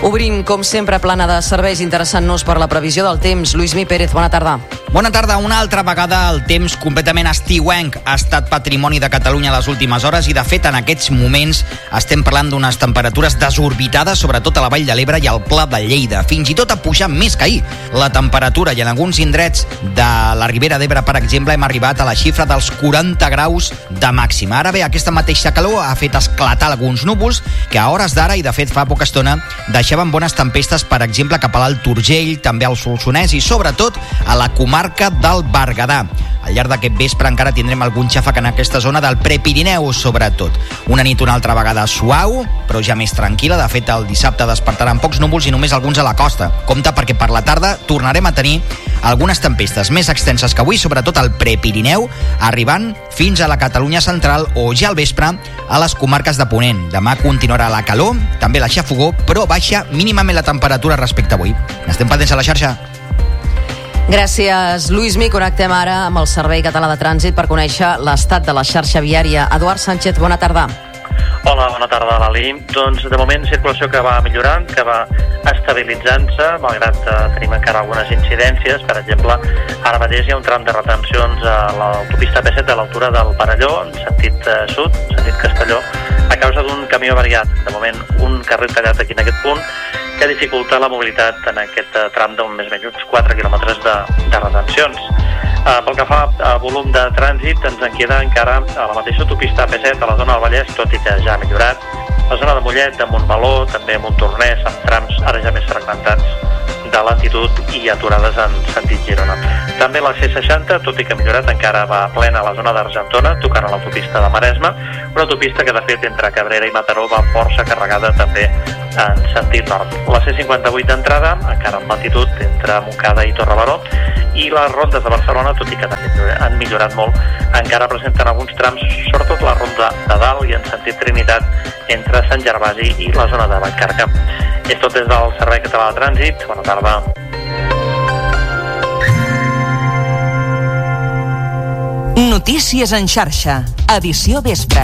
Obrim, com sempre, plana de serveis, interessant-nos per la previsió del temps. Lluís Pérez, bona tarda. Bona tarda. Una altra vegada el temps completament estiuenc ha estat patrimoni de Catalunya les últimes hores i, de fet, en aquests moments estem parlant d'unes temperatures desorbitades, sobretot a la Vall de l'Ebre i al Pla de Lleida. Fins i tot ha pujat més que ahir la temperatura i en alguns indrets de la Ribera d'Ebre, per exemple, hem arribat a la xifra dels 40 graus de màxima. Ara bé, aquesta mateixa calor ha fet esclatar alguns núvols que a hores d'ara, i de fet fa poca estona, deixaven bones tempestes, per exemple, cap a l'Alt Urgell, també al Solsonès i, sobretot, a la comarca del Berguedà. Al llarg d'aquest vespre encara tindrem algun xàfec en aquesta zona del Prepirineu, sobretot. Una nit una altra vegada suau, però ja més tranquil·la. De fet, el dissabte despertaran pocs núvols i només alguns a la costa. Compte, perquè per la tarda tornarem a tenir algunes tempestes més extenses que avui, sobretot al Prepirineu, arribant fins a la Catalunya central o ja al vespre a les comarques de Ponent. Demà continuarà la calor, també la xafogor, però baixa mínimament la temperatura respecte a avui. Estem pendents a la xarxa. Gràcies, Lluís. Connectem ara amb el Servei Català de Trànsit per conèixer l'estat de la xarxa viària. Eduard Sánchez, bona tarda. Hola, bona tarda, Lali. Doncs, de moment, circulació que va millorant, que va estabilitzant-se, malgrat tenim encara algunes incidències. Per exemple, ara mateix hi ha un tram de retencions a l'autopista P7 a l'altura del Perelló, en sentit sud, en sentit Castelló, a causa d'un camió avariat. De moment, un carril tallat aquí en aquest punt, que dificulta la mobilitat en aquest tram d'un més o menys uns 4 quilòmetres de retencions. Pel que fa a volum de trànsit, ens en queda encara a la mateixa autopista P7 a la zona del Vallès, tot i que ja ha millorat. La zona de Mollet, de Montmeló, també Montornès, amb trams ara ja més fragmentats de lentitud i aturades en sentit Girona. També la C60, tot i que ha millorat, encara va plena a la zona d'Argentona, tocant a l'autopista de Maresme, una autopista que, de fet, entre Cabrera i Mataró va força carregada també en sentit nord. La C58 d'entrada, encara amb lentitud entre Montcada i Torrebaró, i les rondes de Barcelona, tot i que també han millorat molt, encara presenten alguns trams, sobretot la ronda de dalt i en sentit Trinitat, entre Sant Gervasi i la zona de Vallcarca. És tot des del Servei Català de Trànsit. Bona tarda. Notícies en xarxa, edició vespre.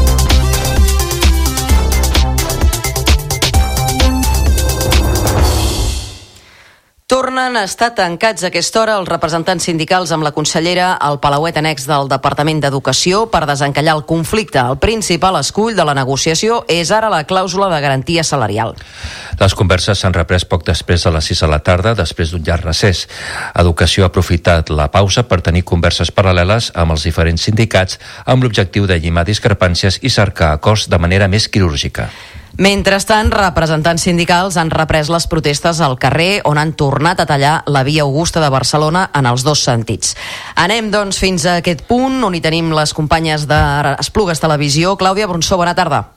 Tornen a estar tancats a aquesta hora els representants sindicals amb la consellera al Palauet annex del Departament d'Educació per desencallar el conflicte. El principal escull de la negociació és ara la clàusula de garantia salarial. Les converses s'han reprès poc després de les 6 de la tarda, després d'un llarg recés. Educació ha aprofitat la pausa per tenir converses paral·leles amb els diferents sindicats amb l'objectiu de llimar discrepàncies i cercar acords de manera més quirúrgica. Mentrestant, representants sindicals han reprès les protestes al carrer, on han tornat a tallar la via Augusta de Barcelona en els dos sentits. Anem, doncs, fins a aquest punt, on hi tenim les companyes d'Esplugues Televisió. Clàudia Bronsó, bona tarda.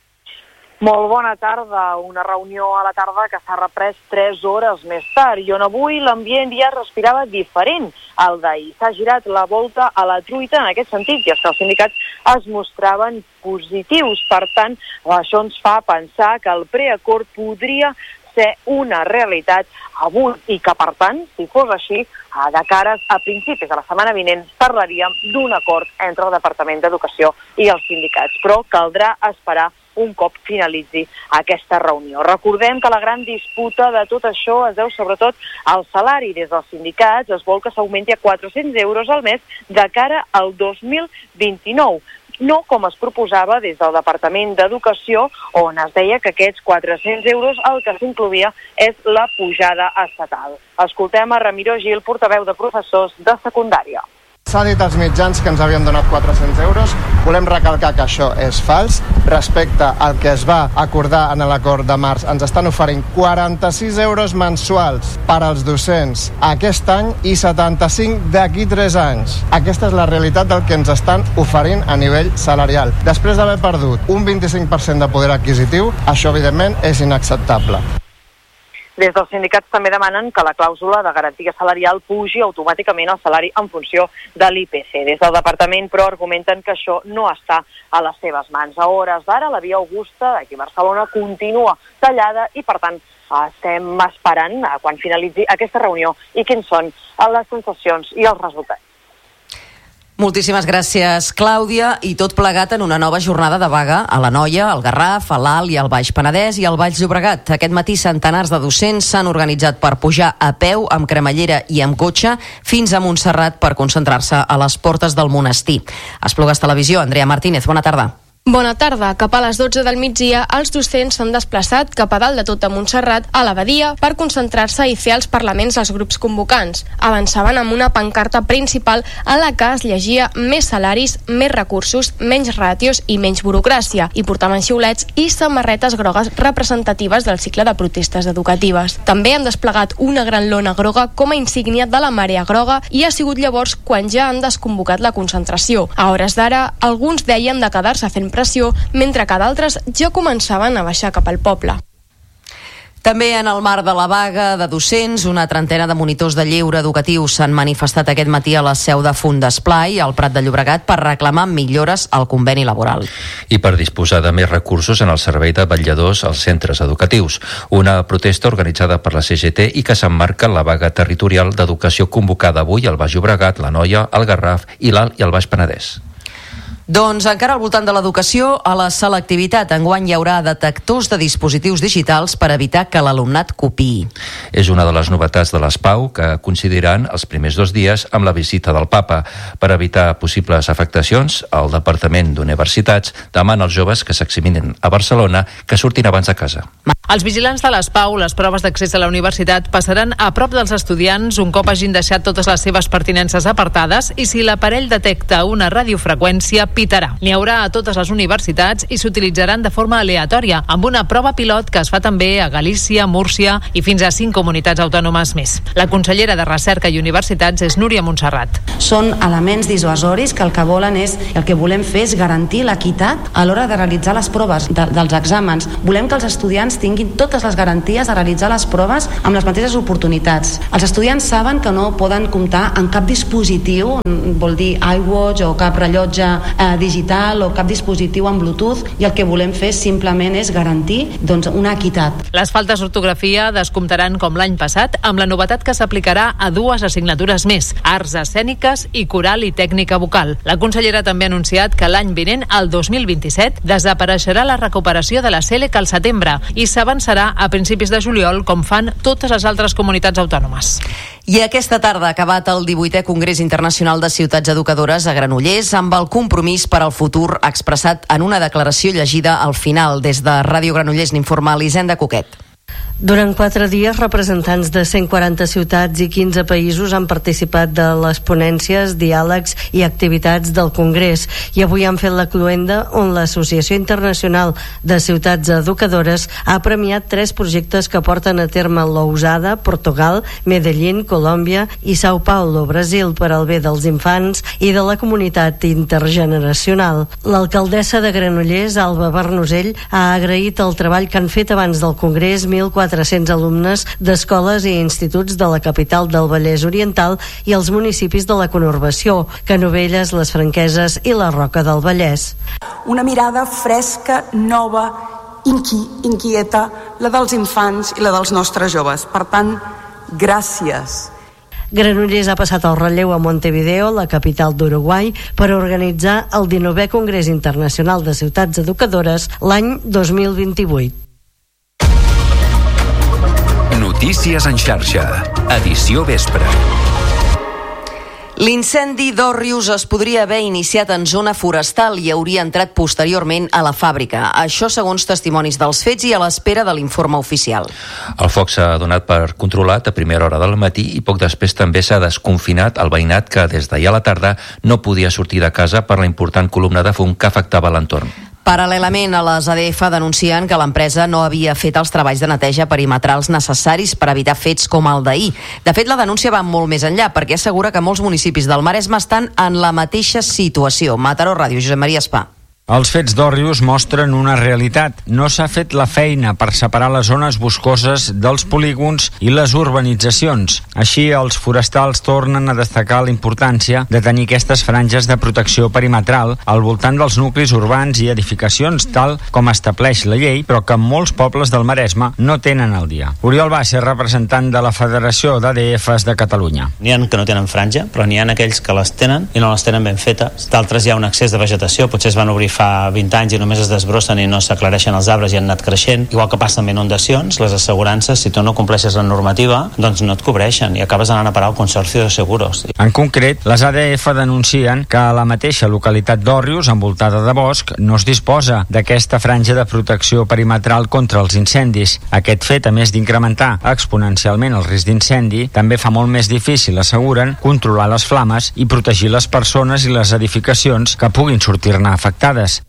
Molt bona tarda. Una reunió a la tarda que s'ha reprès 3 hores més tard i on avui l'ambient ja respirava diferent al d'ahir. S'ha girat la volta a la truita en aquest sentit, i és que els sindicats es mostraven positius. Per tant, això ens fa pensar que el preacord podria ser una realitat avui i que, per tant, si fos així, de cara a principis de la setmana vinent parlaríem d'un acord entre el Departament d'Educació i els sindicats. Però caldrà esperar un cop finalitzi aquesta reunió. Recordem que la gran disputa de tot això es deu sobretot al salari. Des dels sindicats es vol que s'augmenti a 400 euros al mes de cara al 2029. No com es proposava des del Departament d'Educació, on es deia que aquests 400 euros el que s'incloïa és la pujada estatal. Escoltem a Ramiro Gil, portaveu de professors de secundària. S'ha dit als mitjans que ens havien donat 400 euros. Volem recalcar que això és fals. Respecte al que es va acordar en l'acord de març, ens estan oferint 46 euros mensuals per als docents aquest any i 75 d'aquí 3 anys. Aquesta és la realitat del que ens estan oferint a nivell salarial. Després d'haver perdut un 25% de poder adquisitiu, això evidentment és inacceptable. Des dels sindicats també demanen que la clàusula de garantia salarial pugi automàticament el salari en funció de l'IPC. Des del departament, però, argumenten que això no està a les seves mans. A hores d'ara, la via Augusta d'aquí a Barcelona continua tallada i, per tant, estem esperant quan finalitzi aquesta reunió i quins són les sensacions i els resultats. Moltíssimes gràcies, Clàudia. I tot plegat en una nova jornada de vaga a l'Anoia, al Garraf, a l'Alt i al Baix Penedès i al Baix Llobregat. Aquest matí centenars de docents s'han organitzat per pujar a peu, amb cremallera i amb cotxe, fins a Montserrat per concentrar-se a les portes del monestir. Esplugues Televisió, Andrea Martínez, bona tarda. Bona tarda. Cap a les 12 del migdia, els docents s'han desplaçat cap a dalt de tot a Montserrat, a l'abadia, per concentrar-se i fer els parlaments als grups convocants. Avançaven amb una pancarta principal en la que es llegia més salaris, més recursos, menys ràtios i menys burocràcia, i portaven xiulets i samarretes grogues representatives del cicle de protestes educatives. També han desplegat una gran lona groga com a insígnia de la marea groga i ha sigut llavors quan ja han desconvocat la concentració. A hores d'ara, alguns deien de quedar-se fent pressió, mentre que d'altres ja començaven a baixar cap al poble. També en el marc de la vaga de docents, una trentena de monitors de lleure educatiu s'han manifestat aquest matí a la seu de Fundesplai, al Prat de Llobregat, per reclamar millores al conveni laboral. I per disposar de més recursos en el servei de vetlladors als centres educatius. Una protesta organitzada per la CGT i que s'emmarca en la vaga territorial d'educació convocada avui al Baix Llobregat, l'Anoia, el Garraf i l'Alt i el Baix Penedès. Doncs encara al voltant de l'educació, a la selectivitat enguany hi haurà detectors de dispositius digitals per evitar que l'alumnat copiï. És una de les novetats de les PAU que coincidiran els primers 2 dies amb la visita del Papa. Per evitar possibles afectacions, el Departament d'Universitats demana als joves que s'examinin a Barcelona que surtin abans de casa. Els vigilants de les PAU, les proves d'accés a la universitat, passaran a prop dels estudiants un cop hagin deixat totes les seves pertinences apartades i si l'aparell detecta una radiofreqüència, pitarà. N'hi haurà a totes les universitats i s'utilitzaran de forma aleatòria, amb una prova pilot que es fa també a Galícia, Múrcia i fins a 5 comunitats autònomes més. La consellera de Recerca i Universitats és Núria Montserrat. Són elements dissuasoris que el que volem fer és garantir l'equitat a l'hora de realitzar les proves dels exàmens. Volem que els estudiants tinguin totes les garanties de realitzar les proves amb les mateixes oportunitats. Els estudiants saben que no poden comptar amb cap dispositiu, vol dir iWatch o cap rellotge digital o cap dispositiu amb Bluetooth, i el que volem fer simplement és garantir una equitat. Les faltes d'ortografia descomptaran com l'any passat, amb la novetat que s'aplicarà a 2 assignatures més, arts escèniques i coral i tècnica vocal. La consellera també ha anunciat que l'any vinent, el 2027, desapareixerà la recuperació de la SELEC al setembre i s'avançarà a principis de juliol, com fan totes les altres comunitats autònomes. I aquesta tarda ha acabat el 18è Congrés Internacional de Ciutats Educadores a Granollers, amb el compromís per al futur expressat en una declaració llegida al final. Des de Ràdio Granollers n'informa Elisenda Coquet. Durant 4 dies, representants de 140 ciutats i 15 països han participat de les ponències, diàlegs i activitats del Congrés, i avui han fet la cloenda on l'Associació Internacional de Ciutats Educadores ha premiat 3 projectes que porten a terme Lousada, Portugal, Medellín, Colòmbia i Sao Paulo, Brasil, per al bé dels infants i de la comunitat intergeneracional. L'alcaldessa de Granollers, Alba Bernusell, ha agraït el treball que han fet abans del Congrés 1.400 alumnes d'escoles i instituts de la capital del Vallès Oriental i els municipis de la conurbació, Canovelles, les Franqueses i la Roca del Vallès. Una mirada fresca, nova, inquieta, la dels infants i la dels nostres joves. Per tant, gràcies. Granollers ha passat el relleu a Montevideo, la capital d'Uruguai, per organitzar el 19è Congrés Internacional de Ciutats Educadores l'any 2028. Notícies en xarxa, edició vespre. L'incendi d'Òrrius es podria haver iniciat en zona forestal i hauria entrat posteriorment a la fàbrica. Això segons testimonis dels fets i a l'espera de l'informe oficial. El foc s'ha donat per controlat a primera hora del matí i poc després també s'ha desconfinat el veïnat que des d'ahir a la tarda no podia sortir de casa per la important columna de fum que afectava l'entorn. Paral·lelament, a les ADF denuncien que l'empresa no havia fet els treballs de neteja perimetrals necessaris per evitar fets com el d'ahir. De fet, la denúncia va molt més enllà, perquè assegura que molts municipis del Maresme estan en la mateixa situació. Mataró Ràdio, Josep Maria Espà. Els fets d'Òrrius mostren una realitat. No s'ha fet la feina per separar les zones boscoses dels polígons i les urbanitzacions. Així, els forestals tornen a destacar la importància de tenir aquestes franges de protecció perimetral al voltant dels nuclis urbans i edificacions, tal com estableix la llei, però que molts pobles del Maresme no tenen al dia. Oriol Bassa, representant de la Federació d'ADFs de Catalunya. N'hi ha que no tenen franja, però n'hi ha aquells que les tenen i no les tenen ben fetes. D'altres hi ha un excés de vegetació, potser es van obrir fa 20 anys i només es desbrossen i no s'aclareixen els arbres i han anat creixent. Igual que passa amb inundacions, les assegurances, si tu no compleixes la normativa, doncs no et cobreixen i acabes anant a parar al Consorci de Seguros. En concret, les ADF denuncien que a la mateixa localitat d'Òrrius, envoltada de bosc, no es disposa d'aquesta franja de protecció perimetral contra els incendis. Aquest fet, a més d'incrementar exponencialment el risc d'incendi, també fa molt més difícil, asseguren, controlar les flames i protegir les persones i les edificacions que puguin sortir-ne afectades.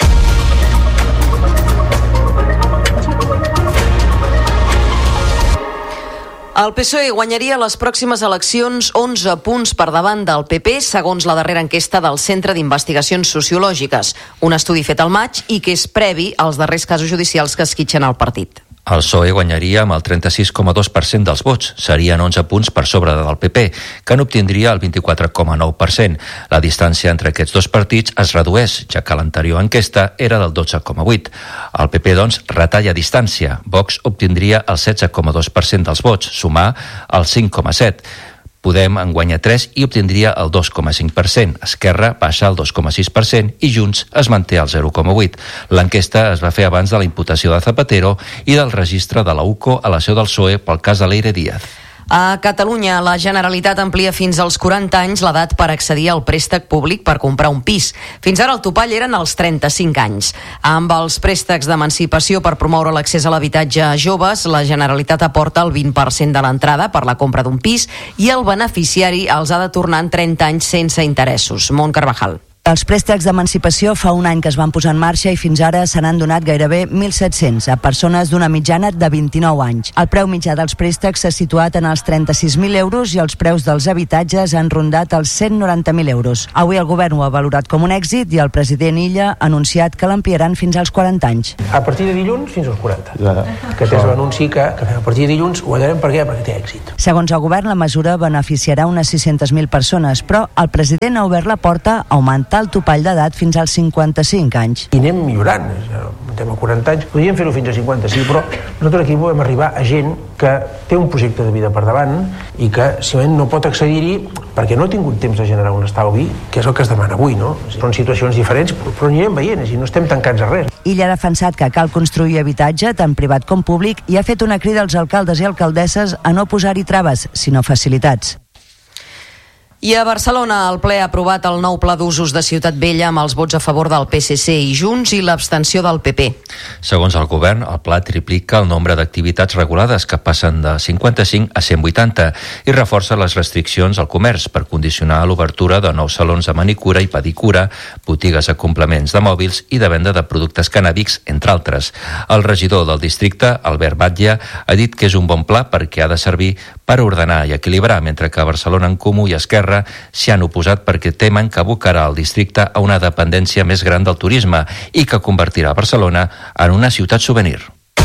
El PSOE guanyaria les pròximes eleccions 11 punts per davant del PP, segons la darrera enquesta del Centre d'Investigacions Sociològiques, un estudi fet al maig i que és previ als darrers casos judicials que esquitxen el partit. El PSOE guanyaria amb el 36,2% dels vots. Serien 11 punts per sobre del PP, que n'obtindria el 24,9%. La distància entre aquests dos partits es redueix, ja que l'anterior enquesta era del 12,8%. El PP, doncs, retalla distància. Vox obtindria el 16,2% dels vots, sumar el 5,7%. Podem en guanya 3 i obtindria el 2,5%. Esquerra baixa al 2,6% i Junts es manté al 0,8%. L'enquesta es va fer abans de la imputació de Zapatero i del registre de la UCO a la seu del PSOE pel cas de Leire Díaz. A Catalunya, la Generalitat amplia fins als 40 anys l'edat per accedir al préstec públic per comprar un pis. Fins ara el topall eren els 35 anys. Amb els préstecs d'emancipació per promoure l'accés a l'habitatge a joves, la Generalitat aporta el 20% de l'entrada per la compra d'un pis i el beneficiari els ha de tornar en 30 anys sense interessos. Mont Carvajal. Els préstecs d'emancipació fa un any que es van posar en marxa i fins ara se n'han donat gairebé 1.700 a persones d'una mitjana de 29 anys. El preu mitjà dels préstecs s'ha situat en els 36.000 euros i els preus dels habitatges han rondat els 190.000 euros. Avui el govern ho ha valorat com un èxit i el president Illa ha anunciat que l'ampliaran fins als 40 anys. A partir de dilluns fins als 40. Aquest és l'anunci que a partir de dilluns ho guanyarem perquè té èxit. Segons el govern, la mesura beneficiarà unes 600.000 persones, però el president ha obert la porta a augmentar el topall d'edat fins als 55 anys. I anem millorant, estem a 40 anys, podríem fer-ho fins a 55, però nosaltres aquí volem arribar a gent que té un projecte de vida per davant i que simplement no pot accedir-hi perquè no ha tingut temps de generar un estalvi, que és el que es demana avui, no? Són situacions diferents, però anirem veient, i no estem tancats a res. Illa ha defensat que cal construir habitatge, tant privat com públic, i ha fet una crida als alcaldes i alcaldesses a no posar-hi traves, sinó facilitats. I a Barcelona, el ple ha aprovat el nou pla d'usos de Ciutat Vella amb els vots a favor del PSC i Junts i l'abstenció del PP. Segons el govern, el pla triplica el nombre d'activitats regulades, que passen de 55 a 180, i reforça les restriccions al comerç per condicionar l'obertura de nous salons de manicura i pedicura, botigues de complements de mòbils i de venda de productes cannàbics, entre altres. El regidor del districte, Albert Batlle, ha dit que és un bon pla perquè ha de servir per ordenar i equilibrar, mentre que Barcelona en Comú i Esquerra s'hi han oposat perquè temen que abocarà el districte a una dependència més gran del turisme i que convertirà Barcelona en una ciutat souvenir.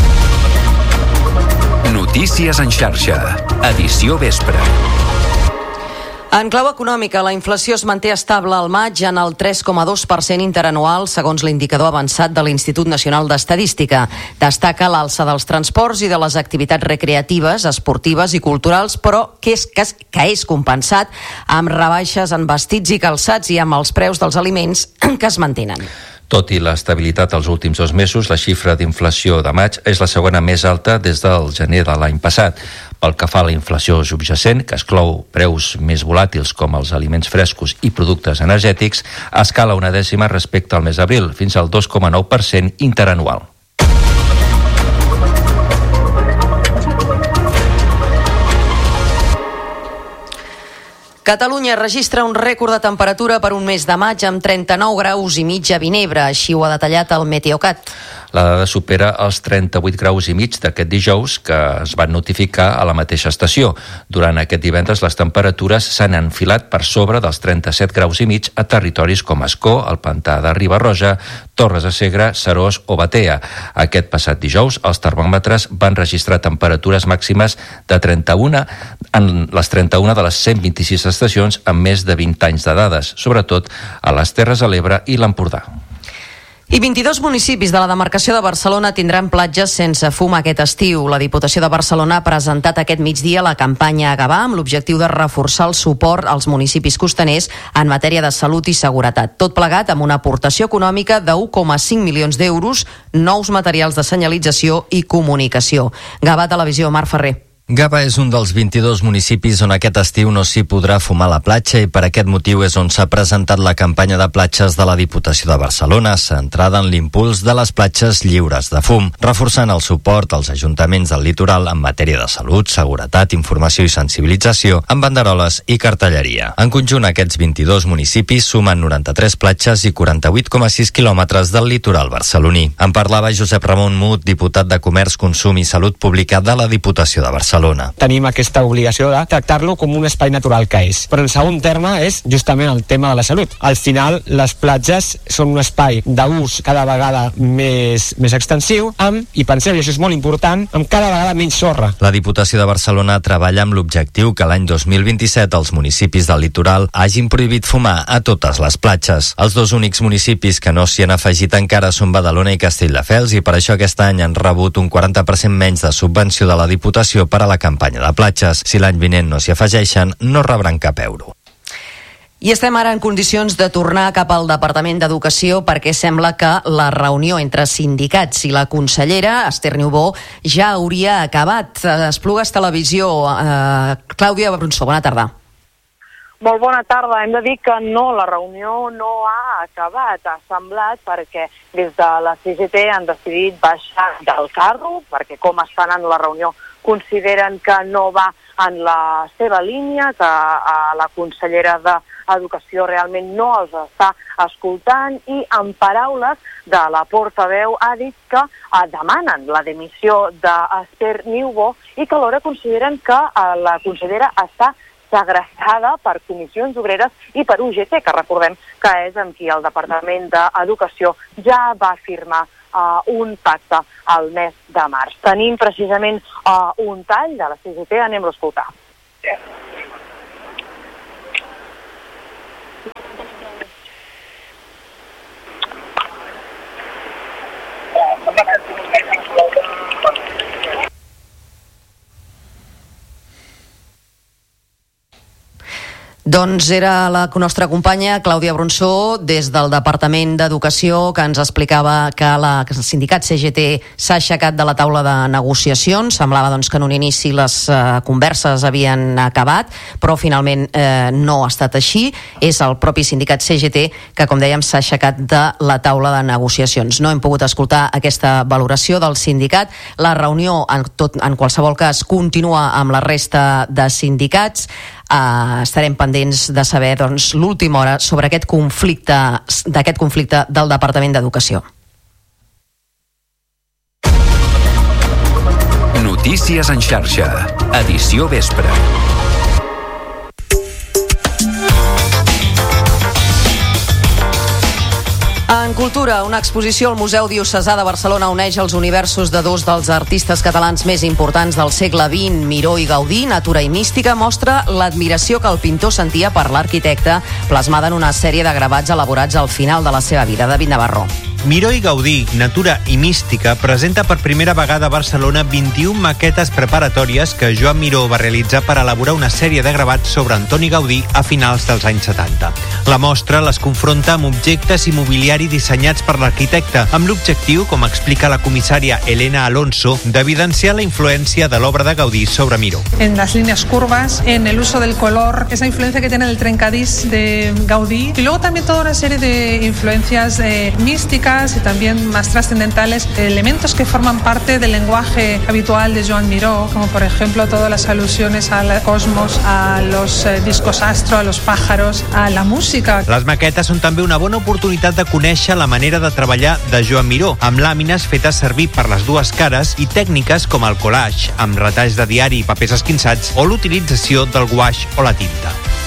Notícies en xarxa. Edició vespre. En clau econòmica, la inflació es manté estable al maig en el 3,2% interanual, segons l'indicador avançat de l'Institut Nacional d'Estadística. Destaca l'alça dels transports i de les activitats recreatives, esportives i culturals, però que és compensat amb rebaixes en vestits i calçats i amb els preus dels aliments que es mantenen. Tot i l'estabilitat als últims 2 mesos, la xifra d'inflació de maig és la segona més alta des del gener de l'any passat. Pel que fa a la inflació subjacent, que exclou preus més volàtils com els aliments frescos i productes energètics, escala una dècima respecte al mes d'abril, fins al 2,9% interanual. Catalunya registra un rècord de temperatura per un mes de maig amb 39 graus i mig a Vinebre, així ho ha detallat el Meteocat. La dada supera els 38 graus i mig d'aquest dijous que es van notificar a la mateixa estació. Durant aquest divendres les temperatures s'han enfilat per sobre dels 37 graus i mig a territoris com Ascó, el Pantà de Riba-roja, Torres de Segre, Serós o Batea. Aquest passat dijous els termòmetres van registrar temperatures màximes de 31 en les 31 de les 126 estacions amb més de 20 anys de dades, sobretot a les Terres de l'Ebre i l'Empordà. I 22 municipis de la demarcació de Barcelona tindran platges sense fum aquest estiu. La Diputació de Barcelona ha presentat aquest migdia la campanya Agavà amb l'objectiu de reforçar el suport als municipis costaners en matèria de salut i seguretat. Tot plegat amb una aportació econòmica de 1,5 milions d'euros, nous materials de senyalització i comunicació. Gavà, Televisió, Marc Ferrer. Gavà és un dels 22 municipis on aquest estiu no s'hi podrà fumar a la platja i per aquest motiu és on s'ha presentat la campanya de platges de la Diputació de Barcelona, centrada en l'impuls de les platges lliures de fum, reforçant el suport als ajuntaments del litoral en matèria de salut, seguretat, informació i sensibilització, amb banderoles i cartelleria. En conjunt, aquests 22 municipis sumen 93 platges i 48,6 quilòmetres del litoral barceloní. En parlava Josep Ramon Mut, diputat de Comerç, Consum i Salut Pública de la Diputació de Barcelona. Tenim aquesta obligació de tractar-lo com un espai natural que és. Però en segon terme és justament el tema de la salut. Al final, les platges són un espai d'ús cada vegada més extensiu i penseu, i això és molt important, amb cada vegada menys sorra. La Diputació de Barcelona treballa amb l'objectiu que l'any 2027 els municipis del litoral hagin prohibit fumar a totes les platges. Els dos únics municipis que no s'hi han afegit encara són Badalona i Castelldefels i per això aquest any han rebut un 40% menys de subvenció de la Diputació per a la campanya de platges. Si l'any vinent no s'hi afegeixen, no rebran cap euro. I estem ara en condicions de tornar cap al Departament d'Educació perquè sembla que la reunió entre sindicats i la consellera, Esther Niubó, ja hauria acabat. Esplugues Televisió. Clàudia Brunçó, bona tarda. Molt bona tarda. Hem de dir que no, la reunió no ha acabat. Ha semblat perquè des de la CGT han decidit baixar del carro, perquè com estan en la reunió consideren que no va en la seva línia, que la consellera d'Educació realment no els està escoltant i en paraules de la portaveu ha dit que demanen la dimissió d'Esther Niubó i que alhora consideren que la consellera està segrestada per comissions obreres i per UGT, que recordem que és amb qui el Departament d'Educació ja va firmar un pacte al mes de març. Tenim precisament un tall de la CGT, anem-lo a escoltar. Doncs era la nostra companya Clàudia Brunçó des del Departament d'Educació que ens explicava que el sindicat CGT s'ha aixecat de la taula de negociacions. Semblava doncs que en un inici les converses havien acabat, però finalment no ha estat així. És el propi sindicat CGT que, com dèiem, s'ha aixecat de la taula de negociacions. No hem pogut escoltar aquesta valoració del sindicat. La reunió, en qualsevol cas, continua amb la resta de sindicats. Estarem pendents de saber doncs, l'última hora sobre aquest conflicte del Departament d'Educació. Notícies en xarxa, edició vespre. En cultura, una exposició al Museu Diocesà de Barcelona uneix els universos de dos dels artistes catalans més importants del segle XX, Miró i Gaudí. Natura i mística mostra l'admiració que el pintor sentia per l'arquitecte, plasmada en una sèrie de gravats elaborats al final de la seva vida. David Navarro. Miró i Gaudí, Natura i mística presenta per primera vegada a Barcelona 21 maquetes preparatòries que Joan Miró va realitzar per elaborar una sèrie de gravats sobre Antoni Gaudí a finals dels anys 70. La mostra les confronta amb objectes i mobiliari dissenyats per l'arquitecte, amb l'objectiu, com explica la comissària Elena Alonso, d'evidenciar la influencia de l'obra de Gaudí sobre Miró. En las líneas curvas, en el uso del color, esa influencia que tiene el trencadís de Gaudí, y luego también toda una serie de influencias místicas simbólicas y también más trascendentales, elementos que forman parte del lenguaje habitual de Joan Miró, como por ejemplo todas las alusiones al cosmos, a los discos astro, a los pájaros, a la música. Les maquetes són també una bona oportunitat de conèixer la manera de treballar de Joan Miró, amb làmines fetes servir per les dues cares i tècniques com el collage, amb retalls de diari i papers esquinçats, o l'utilització del guaix o la tinta.